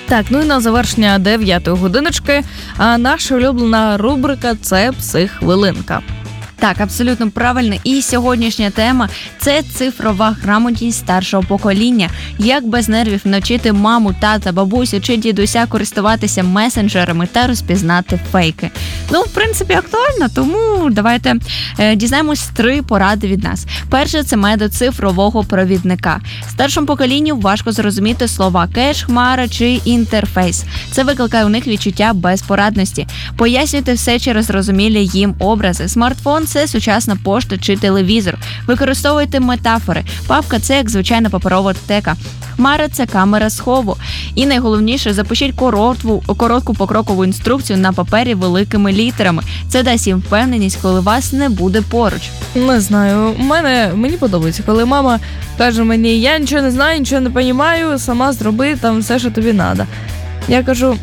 Так, ну і на завершення 9-ї годиночки наша улюблена рубрика – це «Психхвилинка». Так, абсолютно правильно. І сьогоднішня тема – це цифрова грамотність старшого покоління. Як без нервів навчити маму, тата, бабусю чи дідуся користуватися месенджерами та розпізнати фейки. Ну, в принципі, актуально, тому давайте дізнаємось 3 поради від нас. Перше – це метод цифрового провідника. Старшому поколінню важко зрозуміти слова кеш, хмара чи інтерфейс. Це викликає у них відчуття безпорадності. Пояснюйте все через зрозумілі їм образи. Смартфон – це сучасна пошта чи телевізор. Використовуйте метафори. Папка – це як звичайна паперова тека. Хмара – це камера схову. І найголовніше – запишіть коротку покрокову інструкцію на папері великими літерами. Це дасть їм впевненість, коли вас не буде поруч. Не знаю, мені подобається, коли мама каже мені, я нічого не знаю, нічого не розумію, сама зроби там все, що тобі треба. Я кажу,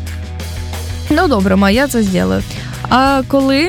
ну добре, ма, я це зроблю. А коли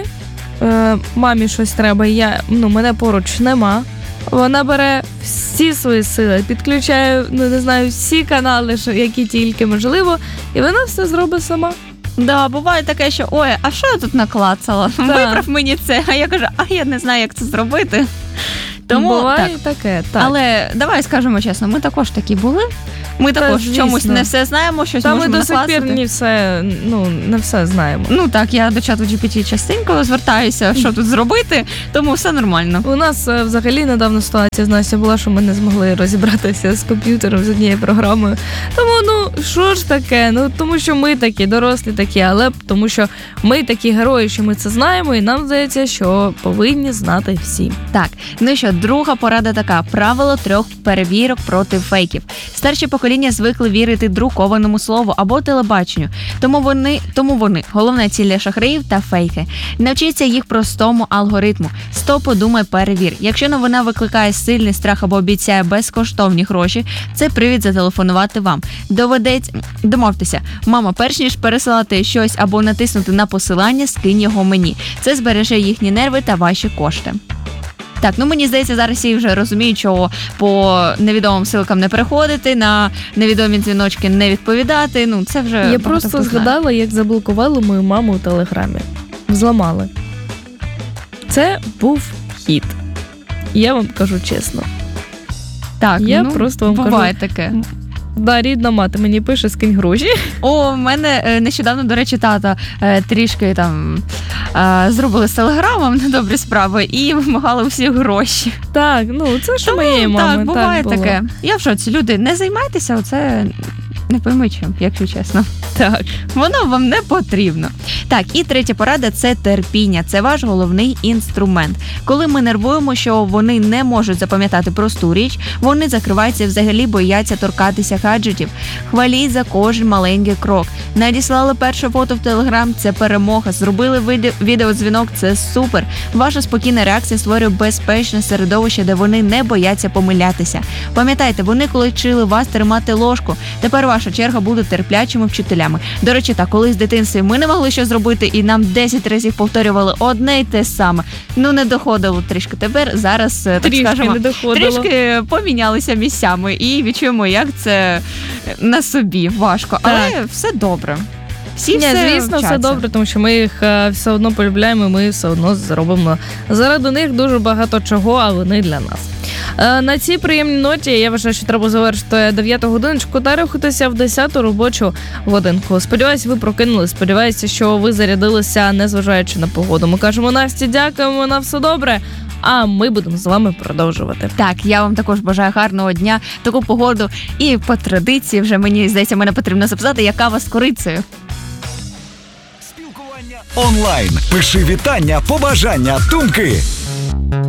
мамі щось треба, мене поруч нема, вона бере всі свої сили, підключає, всі канали, які тільки можливо, і вона все зробить сама. Да, буває таке, що ой, а що я тут наклацала? Да. Виправ мені це, а я кажу, я не знаю, як це зробити. Тому буває таке, так. Але давай скажемо чесно, ми також такі були. Ми також в чомусь не все знаємо, щось можемо накласти. Ми до сих пір не все знаємо. Ну так, я до чату GPT частенько звертаюся, що тут зробити, тому все нормально. У нас взагалі недавно ситуація з Настю була, що ми не змогли розібратися з комп'ютером, з однією програмою. Тому, що ж таке? Тому що ми такі, дорослі такі, але тому що ми такі герої, що ми це знаємо, і нам здається, що повинні знати всі. Так, ну що, друга порада така. Правило 3 перевірок проти фейків. Старші покоління звикли вірити друкованому слову або телебаченню. Тому вони головна ціль для шахраїв та фейки. Навчіться їх простому алгоритму. Стоп, подумай, перевір. Якщо новина викликає сильний страх або обіцяє безкоштовні гроші, це привід зателефонувати вам. Домовтеся. Мама, перш ніж пересилати щось або натиснути на посилання, скинь його мені. Це збереже їхні нерви та ваші кошти. Так, мені здається, зараз всі вже розуміють, що по невідомим ссылкам не переходити, на невідомі дзвіночки не відповідати. Це вже я просто згадала, як заблокували мою маму у Телеграмі. Взламали. Це був хід. Я вам кажу чесно. Так, просто вам буває кажу, таке. Да, рідна мати мені пише, скинь гроші. В мене нещодавно, до речі, тата трішки там зробили з телеграмом на добрі справи і вимагали усі гроші. Так, це ж моєї мами. Так, буває так таке. Я в шоці. Люди, не займайтеся, оце не пойми чим, якщо чесно. Так. Воно вам не потрібно. Так, і третя порада – це терпіння. Це ваш головний інструмент. Коли ми нервуємо, що вони не можуть запам'ятати просту річ, вони закриваються і взагалі бояться торкатися гаджетів. Хваліть за кожен маленький крок. Надіслали перше фото в Телеграм – це перемога. Зробили відеодзвінок – це супер. Ваша спокійна реакція створює безпечне середовище, де вони не бояться помилятися. Пам'ятайте, вони коли вчили вас тримати ложку. Тепер ваша черга буде терплячими вчителями. До речі, так, колись в дитинстві ми не могли щось зробити і нам 10 разів повторювали одне й те саме. Не доходило трішки. Тепер зараз, так скажемо, трішки помінялися місцями і відчуємо, як це на собі важко. Так. Але все добре. Звісно, все добре, тому що ми їх все одно полюбляємо, ми все одно зробимо заради них дуже багато чого, а вони для нас. На цій приємній ноті я вважаю, що треба завершити 9-ту годиночку та рухатися в 10-ту робочу годинку. Сподіваюся, ви прокинули, сподіваюся, що ви зарядилися, незважаючи на погоду. Ми кажемо Насті, дякуємо, на все добре, а ми будемо з вами продовжувати. Так, я вам також бажаю гарного дня, таку погоду і по традиції вже, мені здається, мене потрібно записати, як кава з корицею. Онлайн. Пиши вітання, побажання, думки.